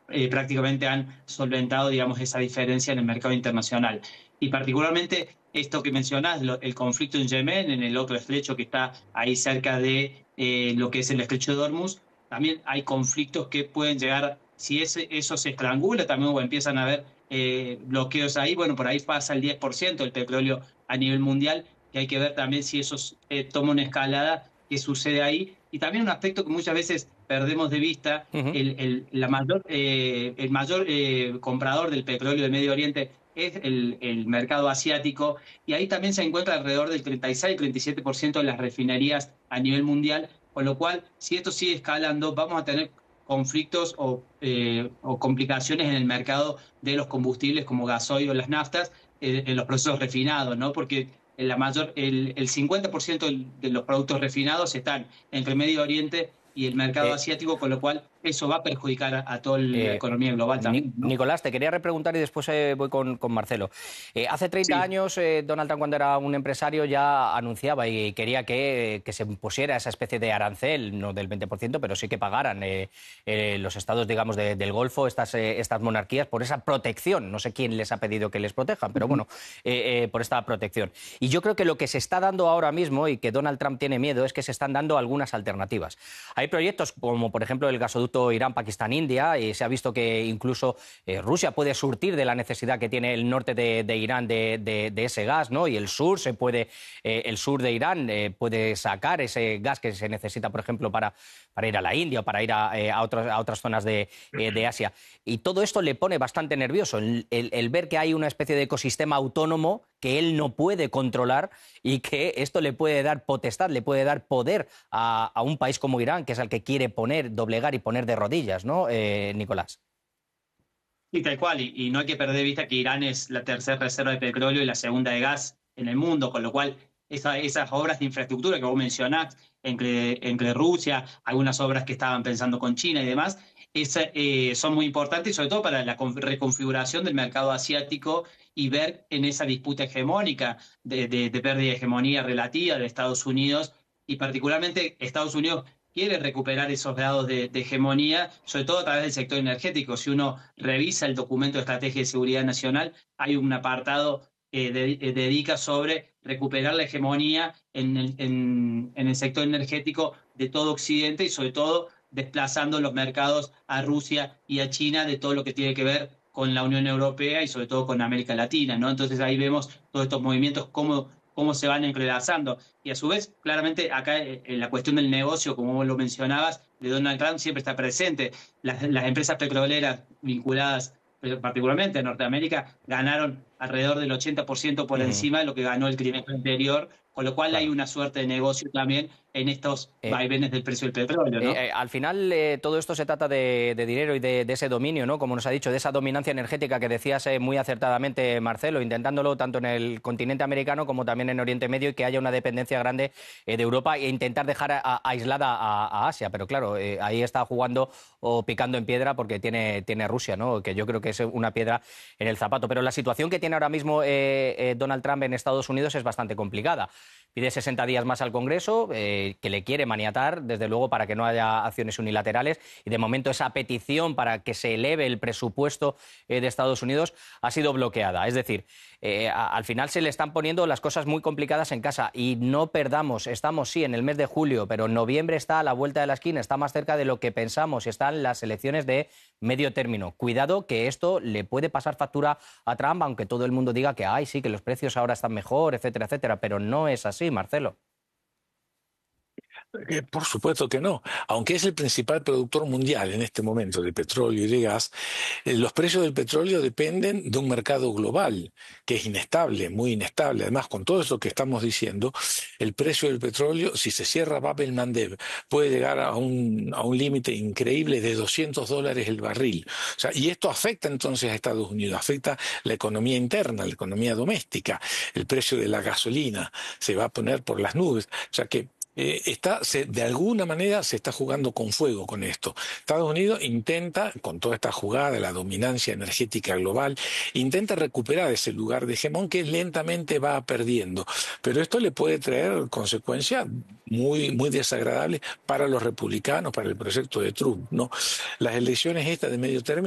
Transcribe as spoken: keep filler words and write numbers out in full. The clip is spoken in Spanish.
eh, prácticamente han solventado, digamos, esa diferencia en el mercado internacional. Y particularmente esto que mencionás, lo, el conflicto en Yemen, en el otro estrecho que está ahí cerca de eh, lo que es el estrecho de Hormuz, también hay conflictos que pueden llegar, si ese, eso se estrangula, también o empiezan a haber eh, bloqueos ahí, bueno, por ahí pasa el diez por ciento del petróleo a nivel mundial, y hay que ver también si eso eh, toma una escalada, qué sucede ahí. Y también un aspecto que muchas veces perdemos de vista, Ujú. el, el, la mayor, eh, el mayor eh, comprador del petróleo del Medio Oriente es el, el mercado asiático, y ahí también se encuentra alrededor del treinta y seis treinta y siete por ciento de las refinerías a nivel mundial, con lo cual, si esto sigue escalando, vamos a tener conflictos o, eh, o complicaciones en el mercado de los combustibles como gasoil o las naftas, eh, en los procesos refinados, ¿no? Porque la mayor, el, el cincuenta por ciento de los productos refinados están entre Medio Oriente y el mercado Eh, asiático, con lo cual eso va a perjudicar a, a toda la Eh, economía global Ni- también, ¿no? Nicolás, te quería repreguntar y después eh, voy con, con Marcelo. Eh, hace treinta Sí. años, eh, Donald Trump, cuando era un empresario, ya anunciaba y quería que, que se impusiera esa especie de arancel, no del veinte por ciento, pero sí que pagaran eh, eh, los estados, digamos, de- del Golfo, estas, eh, estas monarquías, por esa protección. No sé quién les ha pedido que les protejan, pero bueno, eh, eh, por esta protección. Y yo creo que lo que se está dando ahora mismo y que Donald Trump tiene miedo es que se están dando algunas alternativas. Hay proyectos como, por ejemplo, el gasoducto Irán-Pakistán-India, y se ha visto que incluso eh, Rusia puede surtir de la necesidad que tiene el norte de, de Irán de, de, de ese gas, ¿no? Y el sur se puede, eh, el sur de Irán eh, puede sacar ese gas que se necesita, por ejemplo, para, para ir a la India o para ir a, eh, a, otros, a otras zonas de, eh, de Asia. Y todo esto le pone bastante nervioso, el, el, el ver que hay una especie de ecosistema autónomo que él no puede controlar y que esto le puede dar potestad, le puede dar poder a, a un país como Irán, que es al que quiere poner, doblegar y poner de rodillas, ¿no, eh, Nicolás? Y tal cual, y, y no hay que perder de vista que Irán es la tercera reserva de petróleo y la segunda de gas en el mundo, con lo cual esa, esas obras de infraestructura que vos mencionás entre, entre Rusia, algunas obras que estaban pensando con China y demás, esa, eh, son muy importantes, sobre todo para la reconfiguración del mercado asiático y ver en esa disputa hegemónica de, de, de pérdida de hegemonía relativa de Estados Unidos, y particularmente Estados Unidos quiere recuperar esos grados de, de, hegemonía, sobre todo a través del sector energético. Si uno revisa el documento de Estrategia de Seguridad Nacional, hay un apartado que de, de, dedica sobre recuperar la hegemonía en el, en, en el sector energético de todo Occidente, y sobre todo desplazando los mercados a Rusia y a China de todo lo que tiene que ver con la Unión Europea y sobre todo con América Latina, ¿no? Entonces ahí vemos todos estos movimientos, cómo cómo se van entrelazando. Y a su vez, claramente, acá en eh, la cuestión del negocio, como vos lo mencionabas, de Donald Trump siempre está presente. Las, las empresas petroleras vinculadas particularmente a Norteamérica ganaron alrededor del ochenta por ciento por Uh-huh. encima de lo que ganó el trimestre anterior, con lo cual hay Claro. una suerte de negocio también en estos Eh, vaivenes del precio del petróleo, Eh, ¿no? eh, al final, eh, todo esto se trata de, de dinero y de, de ese dominio, ¿no? Como nos ha dicho, de esa dominancia energética que decías eh, muy acertadamente, Marcelo, intentándolo tanto en el continente americano como también en Oriente Medio, y que haya una dependencia grande eh, de Europa e intentar dejar a, a, aislada a, a, Asia. Pero claro, eh, ahí está jugando o picando en piedra porque tiene, tiene Rusia, ¿no? Que yo creo que es una piedra en el zapato. Pero la situación que tiene ahora mismo eh, eh, Donald Trump en Estados Unidos es bastante complicada. Pide sesenta días más al Congreso, eh, que le quiere maniatar, desde luego, para que no haya acciones unilaterales. Y de momento esa petición para que se eleve el presupuesto eh, de Estados Unidos ha sido bloqueada. Es decir, eh, a, al final se le están poniendo las cosas muy complicadas en casa. Y no perdamos, estamos sí en el mes de julio, pero noviembre está a la vuelta de la esquina, está más cerca de lo que pensamos, están las elecciones de medio término. Cuidado, que esto le puede pasar factura a Trump, aunque todo el mundo diga que ay, sí, que los precios ahora están mejor, etcétera, etcétera, pero no es así, Marcelo. Eh, por supuesto que no. Aunque es el principal productor mundial en este momento de petróleo y de gas, eh, los precios del petróleo dependen de un mercado global que es inestable, muy inestable. Además, con todo eso que estamos diciendo, el precio del petróleo, si se cierra Bab el-Mandeb, puede llegar a un, a un límite increíble de doscientos dólares el barril. O sea, y esto afecta entonces a Estados Unidos, afecta la economía interna, la economía doméstica. El precio de la gasolina se va a poner por las nubes. O sea que Eh, está, se, de alguna manera se está jugando con fuego con esto. Estados Unidos intenta, con toda esta jugada de la dominancia energética global, intenta recuperar ese lugar de hegemón que lentamente va perdiendo. Pero esto le puede traer consecuencias muy, muy desagradables para los republicanos, para el proyecto de Trump, ¿no? Las elecciones estas de medio término